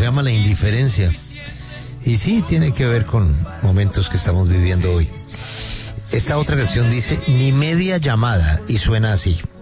se llama La Indiferencia. Y sí, tiene que ver con momentos que estamos viviendo hoy. Esta otra canción dice Ni media llamada y suena así.